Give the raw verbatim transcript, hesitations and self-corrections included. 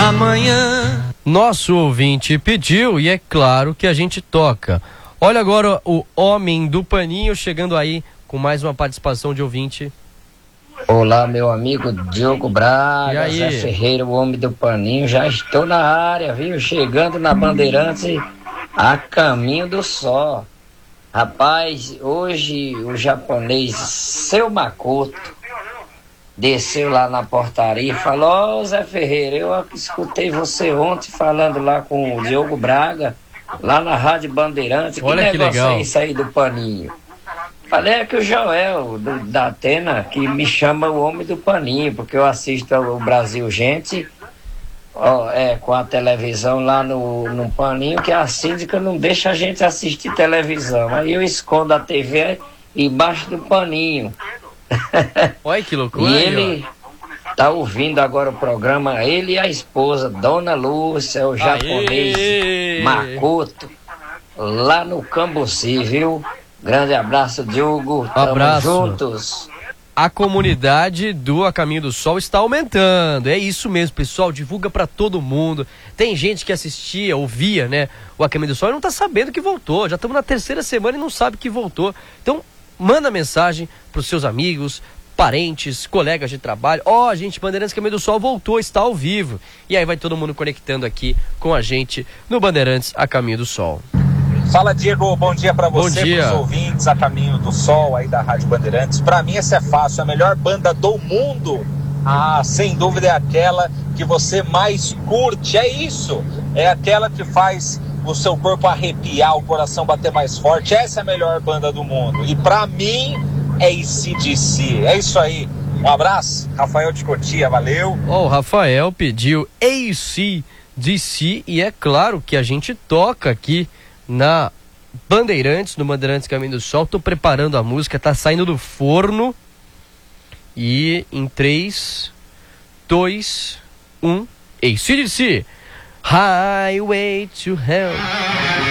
amanhã. Nosso ouvinte pediu e é claro que a gente toca. Olha agora o Homem do Paninho chegando aí com mais uma participação de ouvinte. Olá, meu amigo Diogo Braga, Zé Ferreira, o Homem do Paninho. Já estou na área, viu? Chegando na Bandeirantes a caminho do sol. Rapaz, hoje o japonês Seu Makoto desceu lá na portaria e falou: ó, oh, Zé Ferreira, eu escutei você ontem falando lá com o Diogo Braga, lá na Rádio Bandeirantes. Olha que negócio legal. é isso aí do Paninho? Falei, é que o Joel, do, da Atena, que me chama o Homem do Paninho, porque eu assisto o Brasil Gente, ó, é, com a televisão lá no, no Paninho, que a síndica não deixa a gente assistir televisão. Aí eu escondo a T V embaixo do Paninho. Olha que loucura. E aí, ele ó. tá ouvindo agora o programa, ele e a esposa, Dona Lúcia, o japonês Aê. Makoto, lá no Cambuci, viu? Grande abraço, Diogo. Tamo Abraço. juntos. A comunidade do A Caminho do Sol está aumentando. É isso mesmo, pessoal. Divulga para todo mundo. Tem gente que assistia, ouvia, né, o A Caminho do Sol e não tá sabendo que voltou. Já estamos na terceira semana e não sabe que voltou. Então, manda mensagem pros seus amigos, parentes, colegas de trabalho. Ó, oh, gente, Bandeirantes Caminho do Sol voltou, está ao vivo. E aí vai todo mundo conectando aqui com a gente no Bandeirantes A Caminho do Sol. Fala, Diego, bom dia pra você, bom dia. Pros ouvintes A Caminho do Sol aí da Rádio Bandeirantes. Pra mim essa é fácil, a melhor banda do mundo, ah, sem dúvida é aquela que você mais curte, é isso, é aquela que faz o seu corpo arrepiar, o coração bater mais forte, essa é a melhor banda do mundo, e pra mim é A C D C, é isso aí, um abraço, Rafael de Cotia, valeu. Ó, o Rafael pediu A C D C e é claro que a gente toca aqui na Bandeirantes, no Bandeirantes Caminho do Sol. Tô preparando a música, tá saindo do forno. E em três, dois, um, A C D C, Highway to Hell.